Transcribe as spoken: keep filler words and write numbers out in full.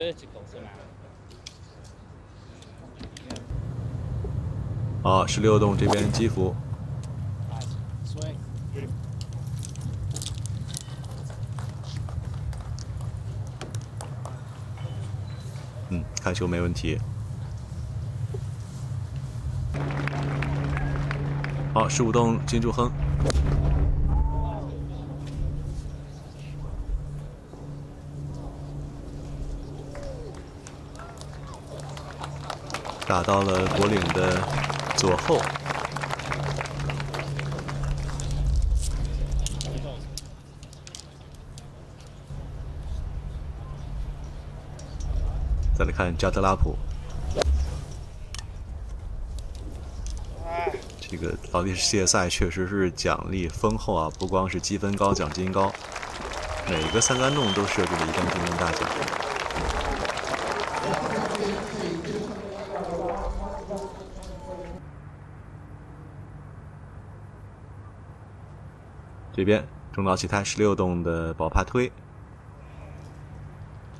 vertical 是吗？ 好，十六洞这边击服。 swing。 嗯，看球没问题。好，十五洞金柱亨。打到了果岭的左后。再来看加德拉普。 这个劳力士系列赛确实是奖励丰厚啊，不光是积分高、奖金高，每个三杆洞都设置了一杆金盾大奖。这边中岛启太十六洞的宝帕推